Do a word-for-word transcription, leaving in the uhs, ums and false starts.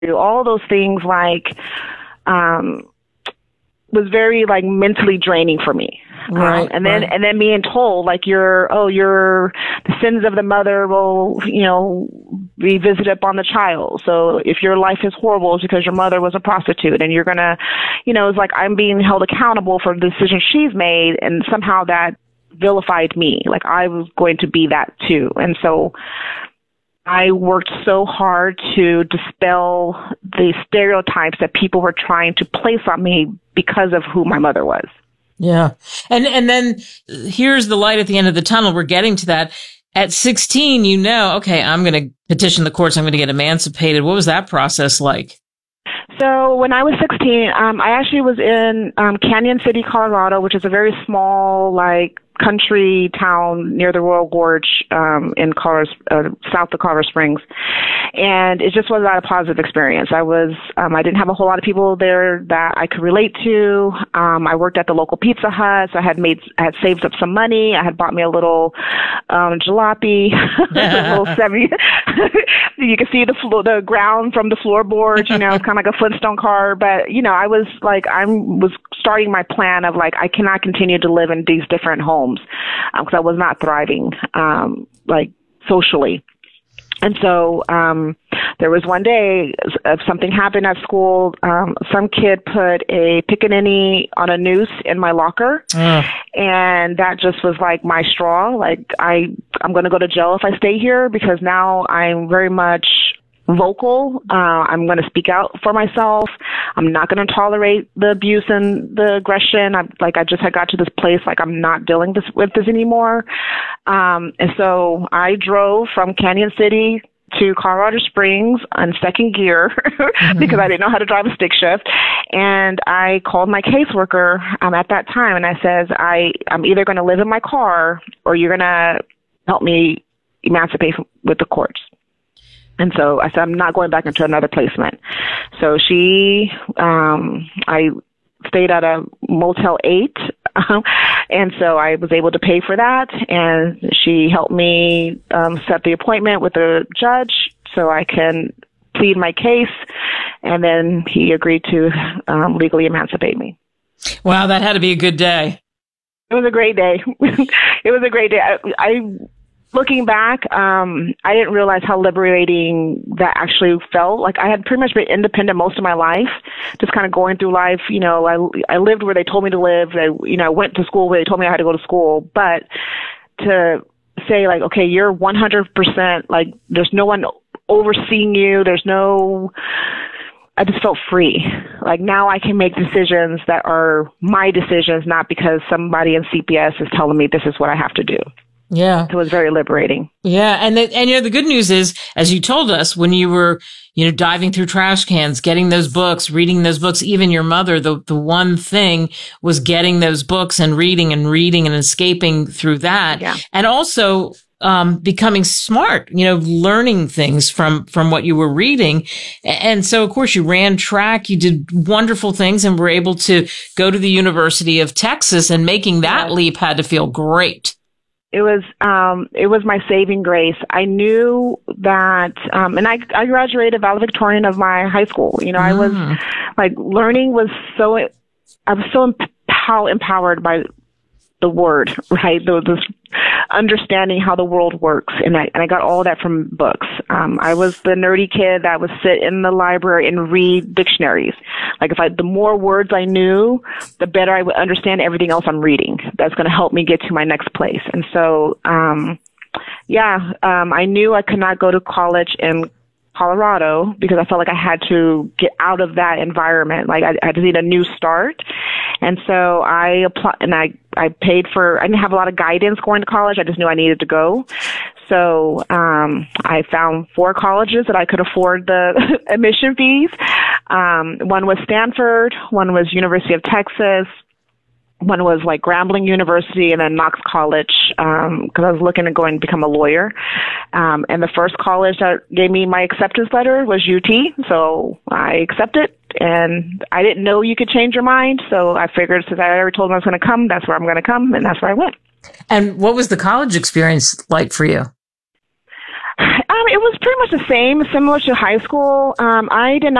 all those things like um, was very like mentally draining for me. Right. Um, and then, right. and then being told like you're, oh, you're, the sins of the mother will, you know, be visited upon the child. So if your life is horrible, it's because your mother was a prostitute and you're going to, you know, it's like I'm being held accountable for the decisions she's made. And somehow that vilified me. Like I was going to be that too. And so I worked so hard to dispel the stereotypes that people were trying to place on me because of who my mother was. Yeah. And, and then here's the light at the end of the tunnel. We're getting to that. At sixteen, you know, okay, I'm going to petition the courts. I'm going to get emancipated. What was that process like? So when I was sixteen, um, I actually was in um, Canyon City, Colorado, which is a very small, like, country town near the Royal Gorge um, in Colorado, uh, south of Colorado Springs. And it just was not a positive experience. I was, um, I didn't have a whole lot of people there that I could relate to. Um, I worked at the local Pizza Hut, so I had made, I had saved up some money. I had bought me a little um, jalopy, a little seven. You can see the flo- the ground from the floorboard. You know, it's kind of like a Flintstone car. But you know, I was like, I was starting my plan of like, I cannot continue to live in these different homes because um, I was not thriving, um, like socially. And so um, there was one day uh, something happened at school. Um, some kid put a pickaninny on a noose in my locker, uh. and that just was like my straw. Like I, I'm going to go to jail if I stay here because now I'm very much vocal. Uh, I'm going to speak out for myself. I'm not going to tolerate the abuse and the aggression. I'm like, I just had got to this place, like I'm not dealing this, with this anymore. Um, and so I drove from Canyon City to Colorado Springs on second gear mm-hmm. because I didn't know how to drive a stick shift. And I called my caseworker um, at that time and I says, I, I'm either going to live in my car or you're going to help me emancipate with the courts. And so I said, I'm not going back into another placement. So she, um, I stayed at a Motel eight. And so I was able to pay for that. And she helped me um, set the appointment with the judge so I can plead my case. And then he agreed to um, legally emancipate me. Wow, that had to be a good day. It was a great day. It was a great day. I, I Looking back, um, I didn't realize how liberating that actually felt. Like I had pretty much been independent most of my life, just kind of going through life. You know, I, I lived where they told me to live. I, you know, I went to school where they told me I had to go to school. But to say like, okay, you're one hundred percent, like there's no one overseeing you. There's no, I just felt free. Like now I can make decisions that are my decisions, not because somebody in C P S is telling me this is what I have to do. Yeah. It was very liberating. Yeah. And the, and you know, the good news is, as you told us, when you were, you know, diving through trash cans, getting those books, reading those books, even your mother, the, the one thing was getting those books and reading and reading and escaping through that. Yeah. And also, um, becoming smart, you know, learning things from, from what you were reading. And so, of course, you ran track, you did wonderful things and were able to go to the University of Texas, and making that yes. leap had to feel great. It was, um, it was my saving grace. I knew that, um, and I, I graduated valedictorian of my high school. You know, mm. I was like, learning was so, I was so empow- empowered by the word, right? The, this understanding how the world works. And I, and I got all that from books. Um, I was the nerdy kid that would sit in the library and read dictionaries. Like if I, the more words I knew, the better I would understand everything else I'm reading. That's going to help me get to my next place. And so, um, yeah, um, I knew I could not go to college in Colorado because I felt like I had to get out of that environment. Like I, I had to need a new start. And so I applied and I, I paid for, I didn't have a lot of guidance going to college. I just knew I needed to go. So, um, I found four colleges that I could afford the admission fees. Um, one was Stanford, one was University of Texas, one was like Grambling University, and then Knox College, um, cause I was looking at going to become a lawyer. Um, and the first college that gave me my acceptance letter was U T. So I accepted, and I didn't know you could change your mind. So I figured since I already told them I was going to come, that's where I'm going to come. And that's where I went. And what was the college experience like for you? Um, it was pretty much the same, similar to high school. Um, I did not